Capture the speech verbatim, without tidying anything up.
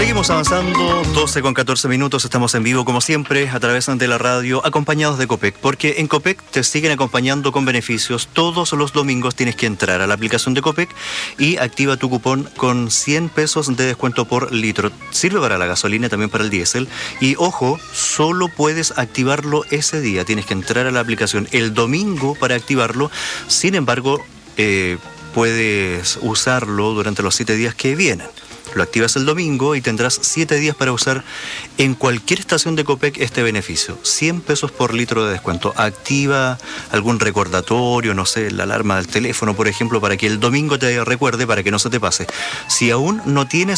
Seguimos avanzando, doce con catorce minutos, estamos en vivo como siempre a través de la radio, acompañados de Copec, porque en Copec te siguen acompañando con beneficios. Todos los domingos tienes que entrar a la aplicación de Copec y activa tu cupón con cien pesos de descuento por litro. Sirve para la gasolina, también para el diésel. Y ojo, solo puedes activarlo ese día, tienes que entrar a la aplicación el domingo para activarlo. Sin embargo, eh, puedes usarlo durante los siete días que vienen. Lo activas el domingo y tendrás siete días para usar en cualquier estación de Copec este beneficio. cien pesos por litro de descuento. Activa algún recordatorio, no sé, la alarma del teléfono, por ejemplo, para que el domingo te recuerde, para que no se te pase. Si aún no tienes